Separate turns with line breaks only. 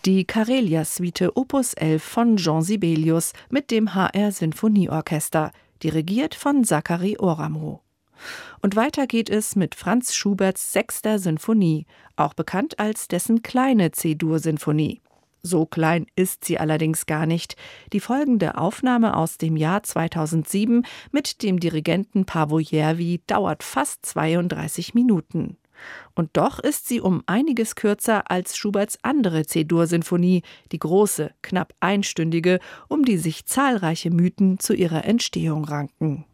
Die Karelia-Suite Opus 11 von Jean Sibelius mit dem HR Sinfonieorchester, dirigiert von Sakari Oramo. Und weiter geht es mit Franz Schuberts 6. Sinfonie, auch bekannt als dessen kleine C-Dur-Sinfonie. So klein ist sie allerdings gar nicht. Die folgende Aufnahme aus dem Jahr 2007 mit dem Dirigenten Paavo Järvi dauert fast 32 Minuten. Und doch ist sie um einiges kürzer als Schuberts andere C-Dur-Sinfonie, die große, knapp einstündige, um die sich zahlreiche Mythen zu ihrer Entstehung ranken.